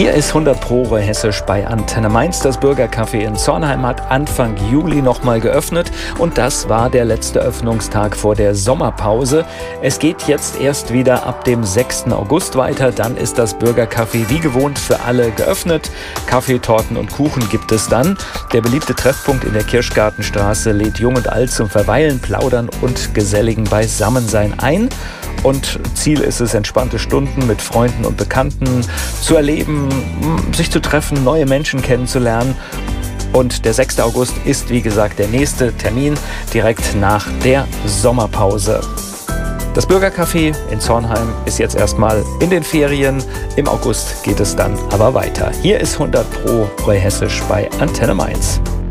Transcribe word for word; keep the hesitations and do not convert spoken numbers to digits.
Hier ist hundert Pro Hessisch bei Antenne Mainz. Das Bürgercafé in Zornheim hat Anfang Juli nochmal geöffnet und das war der letzte Öffnungstag vor der Sommerpause. Es geht jetzt erst wieder ab dem sechsten August weiter. Dann ist das Bürgercafé wie gewohnt für alle geöffnet. Kaffee, Torten und Kuchen gibt es dann. Der beliebte Treffpunkt in der Kirschgartenstraße lädt Jung und Alt zum Verweilen, Plaudern und geselligen Beisammensein ein. Und Ziel ist es, entspannte Stunden mit Freunden und Bekannten zu erleben, sich zu treffen, neue Menschen kennenzulernen. Und der sechste August ist, wie gesagt, der nächste Termin direkt nach der Sommerpause. Das Bürgercafé in Zornheim ist jetzt erstmal in den Ferien. Im August geht es dann aber weiter. Hier ist hundert Pro Hessisch bei Antenne Mainz.